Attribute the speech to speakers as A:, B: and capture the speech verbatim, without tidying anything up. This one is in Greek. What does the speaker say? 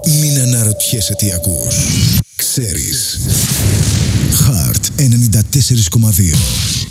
A: Μην αναρωτιέσαι τι ακούς. Ξέρεις. Heart ενενήντα τέσσερα κόμμα δύο.